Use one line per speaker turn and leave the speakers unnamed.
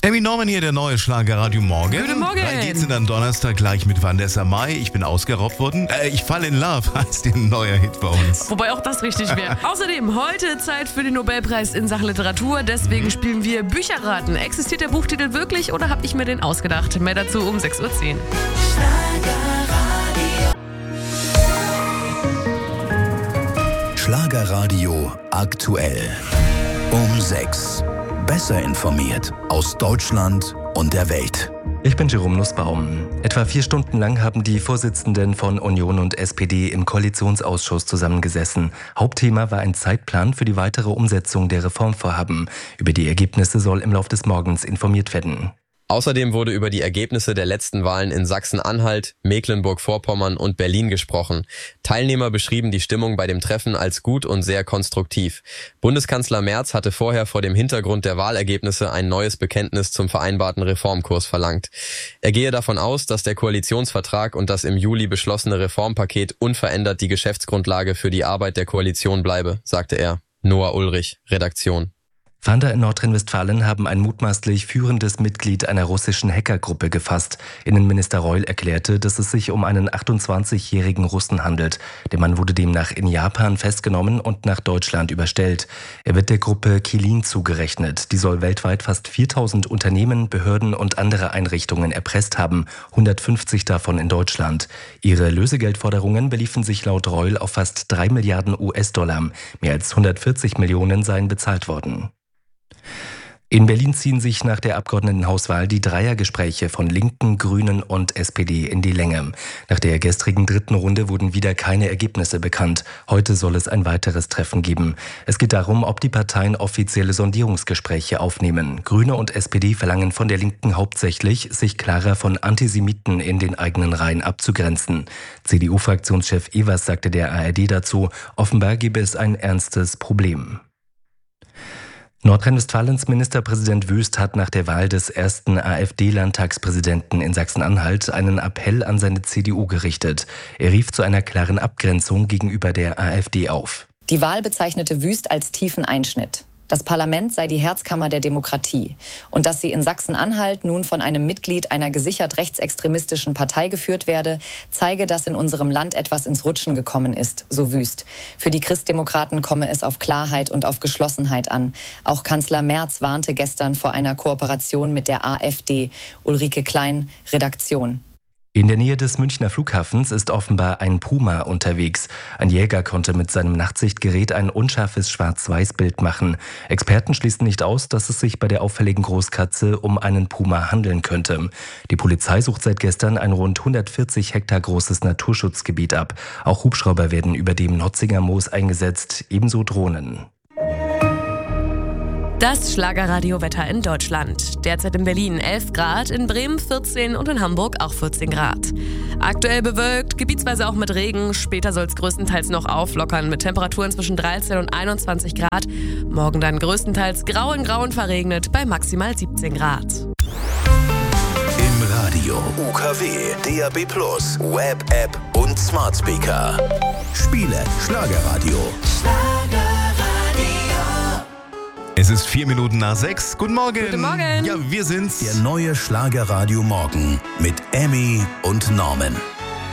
Emmy Norman hier, der neue Schlagerradio Morgen.
Guten Morgen.
Da geht's in den Donnerstag gleich mit Vanessa Mai. Ich bin ausgeraubt worden. Ich falle in love, heißt ein neuer Hit bei uns.
Wobei auch das richtig wäre. Außerdem heute Zeit für den Nobelpreis in Sachen Literatur. Deswegen spielen wir Bücherraten. Existiert der Buchtitel wirklich oder habe ich mir den ausgedacht? Mehr dazu um 6:10 Uhr.
Schlagerradio aktuell. Um 6. Besser informiert aus Deutschland und der Welt.
Ich bin Jerome Nussbaum. Etwa 4 Stunden lang haben die Vorsitzenden von Union und SPD im Koalitionsausschuss zusammengesessen. Hauptthema war ein Zeitplan für die weitere Umsetzung der Reformvorhaben. Über die Ergebnisse soll im Laufe des Morgens informiert werden.
Außerdem wurde über die Ergebnisse der letzten Wahlen in Sachsen-Anhalt, Mecklenburg-Vorpommern und Berlin gesprochen. Teilnehmer beschrieben die Stimmung bei dem Treffen als gut und sehr konstruktiv. Bundeskanzler Merz hatte vorher vor dem Hintergrund der Wahlergebnisse ein neues Bekenntnis zum vereinbarten Reformkurs verlangt. Er gehe davon aus, dass der Koalitionsvertrag und das im Juli beschlossene Reformpaket unverändert die Geschäftsgrundlage für die Arbeit der Koalition bleibe, sagte er. Noah Ulrich, Redaktion.
Fahnder in Nordrhein-Westfalen haben ein mutmaßlich führendes Mitglied einer russischen Hackergruppe gefasst. Innenminister Reul erklärte, dass es sich um einen 28-jährigen Russen handelt. Der Mann wurde demnach in Japan festgenommen und nach Deutschland überstellt. Er wird der Gruppe Kilin zugerechnet. Die soll weltweit fast 4000 Unternehmen, Behörden und andere Einrichtungen erpresst haben, 150 davon in Deutschland. Ihre Lösegeldforderungen beliefen sich laut Reul auf fast 3 Milliarden US-Dollar. Mehr als 140 Millionen seien bezahlt worden. In Berlin ziehen sich nach der Abgeordnetenhauswahl die Dreiergespräche von Linken, Grünen und SPD in die Länge. Nach der gestrigen 3. Runde wurden wieder keine Ergebnisse bekannt. Heute soll es ein weiteres Treffen geben. Es geht darum, ob die Parteien offizielle Sondierungsgespräche aufnehmen. Grüne und SPD verlangen von der Linken hauptsächlich, sich klarer von Antisemiten in den eigenen Reihen abzugrenzen. CDU-Fraktionschef Evers sagte der ARD dazu, offenbar gebe es ein ernstes Problem. Nordrhein-Westfalens Ministerpräsident Wüst hat nach der Wahl des ersten AfD-Landtagspräsidenten in Sachsen-Anhalt einen Appell an seine CDU gerichtet. Er rief zu einer klaren Abgrenzung gegenüber der AfD auf.
Die Wahl bezeichnete Wüst als tiefen Einschnitt. Das Parlament sei die Herzkammer der Demokratie. Und dass sie in Sachsen-Anhalt nun von einem Mitglied einer gesichert rechtsextremistischen Partei geführt werde, zeige, dass in unserem Land etwas ins Rutschen gekommen ist, so Wüst. Für die Christdemokraten komme es auf Klarheit und auf Geschlossenheit an. Auch Kanzler Merz warnte gestern vor einer Kooperation mit der AfD. Ulrike Klein, Redaktion.
In der Nähe des Münchner Flughafens ist offenbar ein Puma unterwegs. Ein Jäger konnte mit seinem Nachtsichtgerät ein unscharfes Schwarz-Weiß-Bild machen. Experten schließen nicht aus, dass es sich bei der auffälligen Großkatze um einen Puma handeln könnte. Die Polizei sucht seit gestern ein rund 140 Hektar großes Naturschutzgebiet ab. Auch Hubschrauber werden über dem Notzinger Moos eingesetzt, ebenso Drohnen.
Das Schlagerradio-Wetter in Deutschland. Derzeit in Berlin 11 Grad, in Bremen 14 und in Hamburg auch 14 Grad. Aktuell bewölkt, gebietsweise auch mit Regen. Später soll es größtenteils noch auflockern mit Temperaturen zwischen 13 und 21 Grad. Morgen dann größtenteils grau in grau und verregnet bei maximal 17 Grad.
Im Radio UKW, DAB+, Web-App und Smart Speaker. Spiele Schlagerradio.
Es ist 4 Minuten nach 6. Guten Morgen.
Guten Morgen.
Ja, wir sind's.
Der neue Schlagerradio Morgen mit Emmy und Norman.